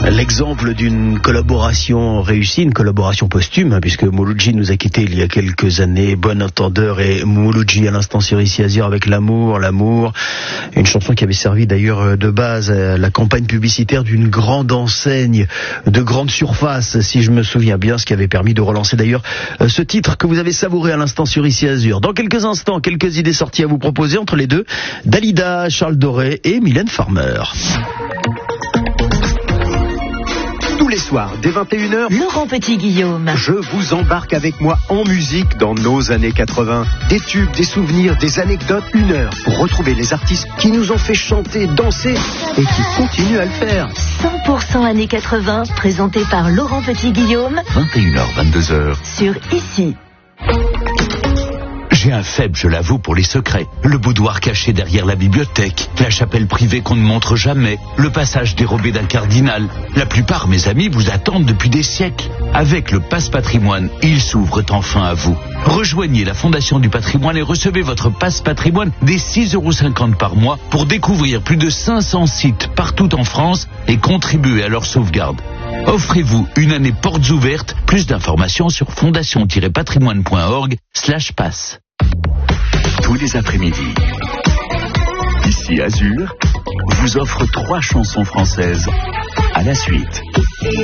L'exemple d'une collaboration réussie, une collaboration posthume, puisque Mouloudji nous a quittés il y a quelques années. Bon entendeur et Mouloudji à l'instant sur Ici Azur avec l'amour. Une chanson qui avait servi d'ailleurs de base à la campagne publicitaire d'une grande enseigne de grande surface, si je me souviens bien, ce qui avait permis de relancer d'ailleurs ce titre que vous avez savouré à l'instant sur Ici Azur. Dans quelques instants, quelques idées sorties à vous proposer entre les deux, Dalida, Charles Doré et Mylène Farmer. Tous les soirs, dès 21h, Laurent Petit-Guillaume. Je vous embarque avec moi en musique dans nos années 80. Des tubes, des souvenirs, des anecdotes, 1 heure pour retrouver les artistes qui nous ont fait chanter, danser et qui continuent à le faire. 100% années 80, présenté par Laurent Petit-Guillaume. 21h, 22h. Sur Ici. J'ai un faible, je l'avoue, pour les secrets. Le boudoir caché derrière la bibliothèque, la chapelle privée qu'on ne montre jamais, le passage dérobé d'un cardinal. La plupart, mes amis, vous attendent depuis des siècles. Avec le Passe Patrimoine, ils s'ouvrent enfin à vous. Rejoignez la Fondation du Patrimoine et recevez votre Passe Patrimoine des 6,50 € par mois pour découvrir plus de 500 sites partout en France et contribuer à leur sauvegarde. Offrez-vous une année portes ouvertes. Plus d'informations sur fondation-patrimoine.org/passe. Tous les après-midi, Ici Azur vous offre 3 chansons françaises à la suite.